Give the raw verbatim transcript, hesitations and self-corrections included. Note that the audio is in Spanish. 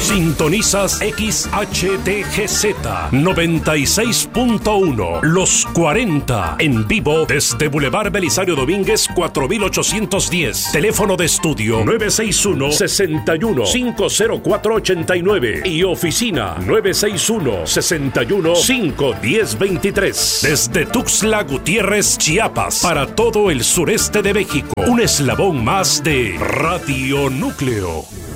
Sintonizas X H T G Z noventa y seis punto uno, Los cuarenta, en vivo desde Boulevard Belisario Domínguez cuatro mil ochocientos diez. Teléfono de estudio nueve seis uno, seis uno, cinco cero cuatro, ocho nueve y oficina nueve seis uno, seis uno, cinco uno cero, dos tres. Desde Tuxtla Gutiérrez, Chiapas, para todo el sureste de México. Un eslabón más de Radio Núcleo.